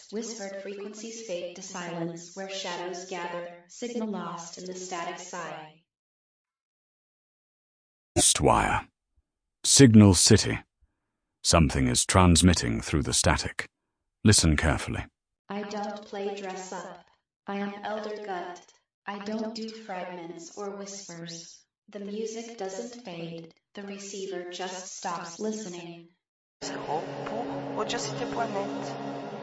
Whispered frequencies fade to silence where shadows gather, signal lost in the static sigh. Wire. Signal City. Something is transmitting through the static. Listen carefully. I don't play dress up. I am Elder Gut. I don't do fragments or whispers. The music doesn't fade. The receiver just stops listening. Pour Audacity.net